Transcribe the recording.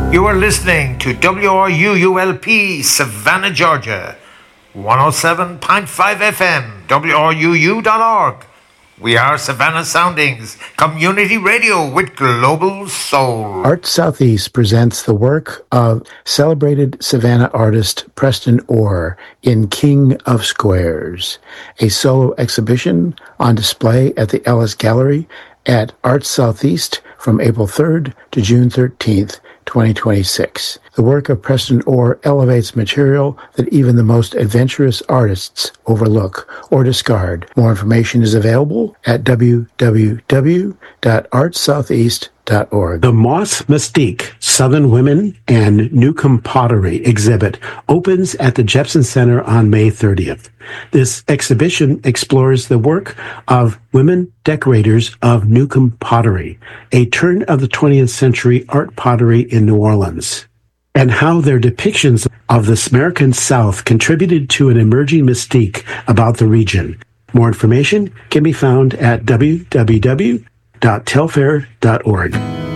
You are listening to WRUULP, Savannah, Georgia, 107.5 FM, WRUU.org. We are Savannah Soundings, community radio with global soul. Art Southeast presents the work of celebrated Savannah artist Preston Orr in King of Squares, a solo exhibition on display at the Ellis Gallery at Art Southeast from April 3rd to June 13th, 2026. The work of Preston Orr elevates material that even the most adventurous artists overlook or discard. More information is available at www.artsoutheast.org. The Moss Mystique Southern Women and Newcomb Pottery exhibit opens at the Jepson Center on May 30th. This exhibition explores the work of women decorators of Newcomb Pottery, a turn of the 20th century art pottery in New Orleans, and how their depictions of the American South contributed to an emerging mystique about the region. More information can be found at www.telfair.org.